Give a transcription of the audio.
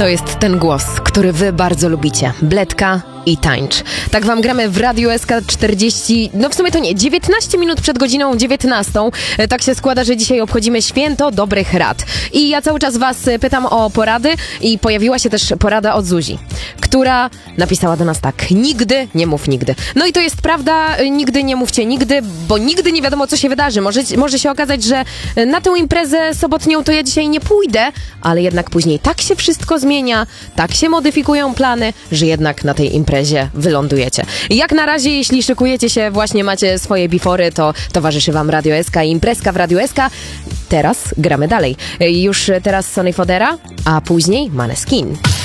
To jest ten głos, który wy bardzo lubicie. Bledka i tańcz. Tak wam gramy w Radiu SK 40, no w sumie to nie, 19 minut przed godziną 19. Tak się składa, że dzisiaj obchodzimy święto dobrych rad. I ja cały czas was pytam o porady i pojawiła się też porada od Zuzi, która napisała do nas tak: nigdy nie mów nigdy. No i to jest prawda, nigdy nie mówcie nigdy, bo nigdy nie wiadomo, co się wydarzy. Może się okazać, że na tę imprezę sobotnią to ja dzisiaj nie pójdę, ale jednak później tak się wszystko zmienia, tak się modyfikują plany, że jednak na tej imprezie wylądujecie. Jak na razie, jeśli szykujecie się, właśnie macie swoje bifory, to towarzyszy wam Radio SK i imprezka w Radio SK. Teraz gramy dalej. Już teraz Sonny Fodera, a później Maneskin.